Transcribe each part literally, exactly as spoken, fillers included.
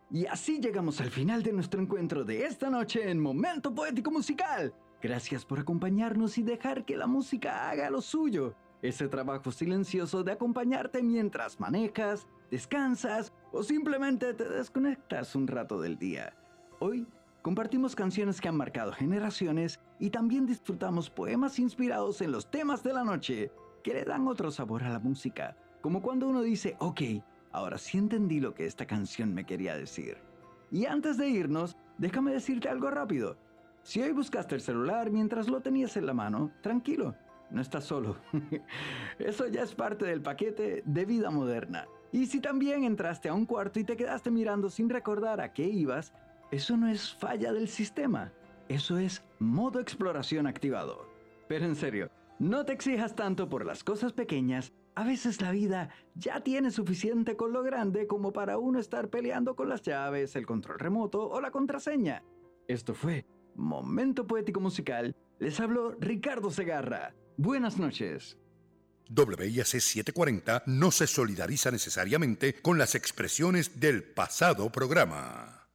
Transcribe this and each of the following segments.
Y así llegamos al final de nuestro encuentro de esta noche en Momento Poético Musical. Gracias por acompañarnos y dejar que la música haga lo suyo. Ese trabajo silencioso de acompañarte mientras manejas, descansas o simplemente te desconectas un rato del día. Hoy compartimos canciones que han marcado generaciones y también disfrutamos poemas inspirados en los temas de la noche que le dan otro sabor a la música. Como cuando uno dice, ok, ahora sí entendí lo que esta canción me quería decir. Y antes de irnos, déjame decirte algo rápido. Si hoy buscaste el celular mientras lo tenías en la mano, tranquilo, no estás solo. Eso ya es parte del paquete de vida moderna. Y si también entraste a un cuarto y te quedaste mirando sin recordar a qué ibas, eso no es falla del sistema. Eso es modo exploración activado. Pero en serio, no te exijas tanto por las cosas pequeñas. A veces la vida ya tiene suficiente con lo grande como para uno estar peleando con las llaves, el control remoto o la contraseña. Esto fue Momento Poético Musical. Les habló Ricardo Segarra. Buenas noches. W I A C setecientos cuarenta no se solidariza necesariamente con las expresiones del pasado programa.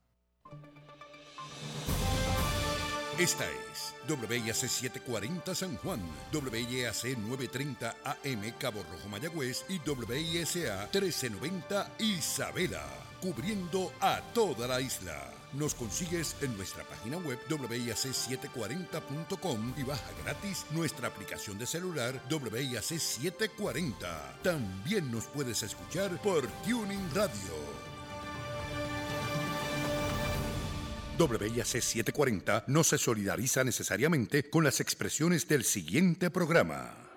Esta es W I A C setecientos cuarenta San Juan, W I A C novecientos treinta A M Cabo Rojo Mayagüez y W I S A trece noventa Isabela, cubriendo a toda la isla. Nos consigues en nuestra página web W I A C setecientos cuarenta punto com y baja gratis nuestra aplicación de celular W I A C setecientos cuarenta. También nos puedes escuchar por Tuning Radio. W I A C setecientos cuarenta no se solidariza necesariamente con las expresiones del siguiente programa.